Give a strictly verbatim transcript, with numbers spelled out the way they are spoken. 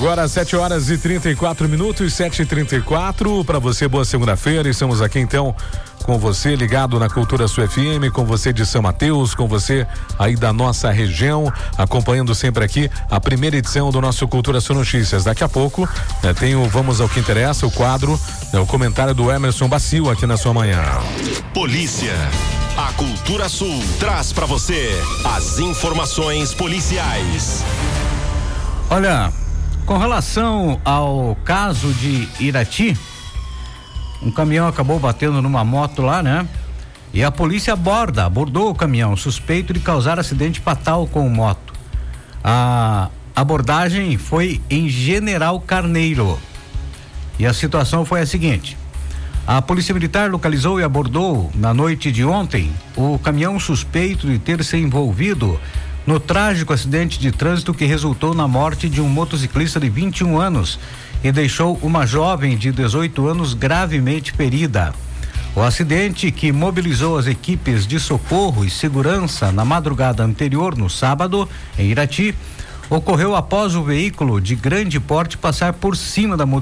Agora sete horas e trinta e quatro minutos, sete e trinta e quatro. Para você, boa segunda-feira. Estamos aqui então com você ligado na Cultura Sul F M, com você de São Mateus, com você aí da nossa região, acompanhando sempre aqui a primeira edição do nosso Cultura Sul Notícias. Daqui a pouco né, tem o Vamos ao que Interessa, o quadro, né, o comentário do Emerson Bacio aqui na sua manhã. Polícia. A Cultura Sul traz para você as informações policiais. Olha, com relação ao caso de Irati, um caminhão acabou batendo numa moto lá, né? E a polícia aborda, abordou o caminhão, suspeito de causar acidente fatal com moto. A abordagem foi em General Carneiro. E a situação foi a seguinte: a Polícia Militar localizou e abordou na noite de ontem o caminhão suspeito de ter se envolvido no trágico acidente de trânsito que resultou na morte de um motociclista de vinte e um anos e deixou uma jovem de dezoito anos gravemente ferida. O acidente, que mobilizou as equipes de socorro e segurança na madrugada anterior, no sábado, em Irati, ocorreu após o veículo de grande porte passar por cima da motocicleta